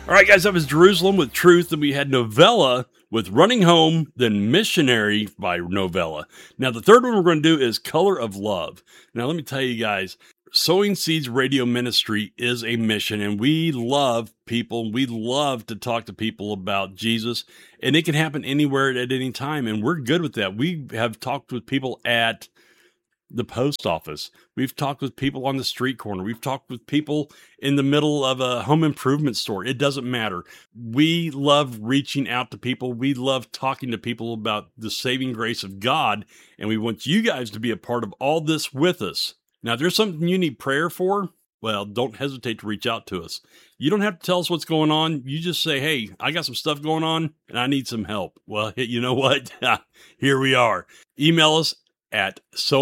All right, guys, that was Jerusalem with Truth, and we had Novella with Running Home, then Missionary by Novella. Now, the third one we're going to do is Color of Love. Now, let me tell you guys, Sowing Seeds Radio Ministry is a mission, and we love people. We love to talk to people about Jesus, and it can happen anywhere at any time, and we're good with that. We have talked with people at the post office. We've talked with people on the street corner. We've talked with people in the middle of a home improvement store. It doesn't matter. We love reaching out to people. We love talking to people about the saving grace of God, and we want you guys to be a part of all this with us. Now, if there's something you need prayer for, well, don't hesitate to reach out to us. You don't have to tell us what's going on. You just say, hey, I got some stuff going on and I need some help. Well, you know what? Here we are. Email us at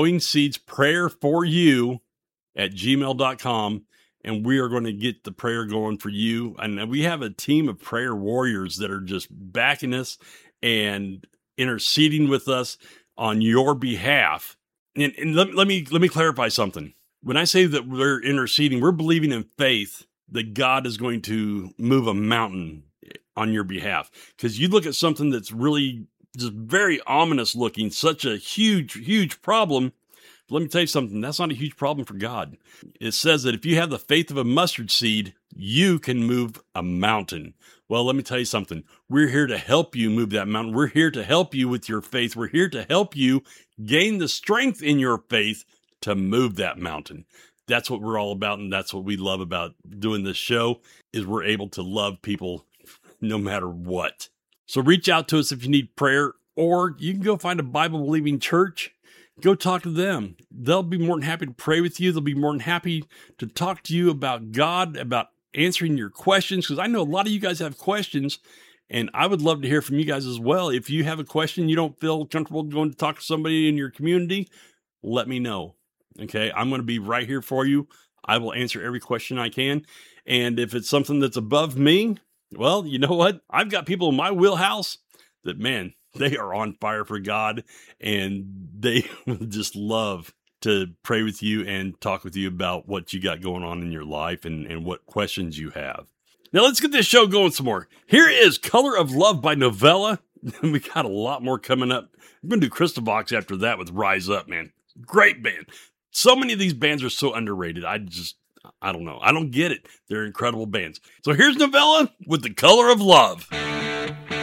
sowingseedsprayerforyou@gmail.com, and we are going to get the prayer going for you. And we have a team of prayer warriors that are just backing us and interceding with us on your behalf. And let me clarify something. When I say that we're interceding, we're believing in faith that God is going to move a mountain on your behalf. Because you look at something that's really just very ominous looking, such a huge problem. But let me tell you something, that's not a huge problem for God. It says that if you have the faith of a mustard seed, you can move a mountain. Well, let me tell you something. We're here to help you move that mountain. We're here to help you with your faith. We're here to help you gain the strength in your faith to move that mountain. That's what we're all about, and that's what we love about doing this show, is we're able to love people no matter what. So reach out to us if you need prayer, or you can go find a Bible-believing church. Go talk to them. They'll be more than happy to pray with you. They'll be more than happy to talk to you about God, about answering your questions, because I know a lot of you guys have questions, and I would love to hear from you guys as well. If you have a question, you don't feel comfortable going to talk to somebody in your community, let me know. Okay, I'm going to be right here for you. I will answer every question I can. And if it's something that's above me, well, you know what? I've got people in my wheelhouse that, man, they are on fire for God, and they just love to pray with you and talk with you about what you got going on in your life and what questions you have. Now, let's get this show going some more. Here is Color of Love by Novella. We got a lot more coming up. I'm going to do Crystal Box after that with Rise Up, man. Great band. So many of these bands are so underrated. I don't know. I don't get it. They're incredible bands. So here's Novella with The Color of Love.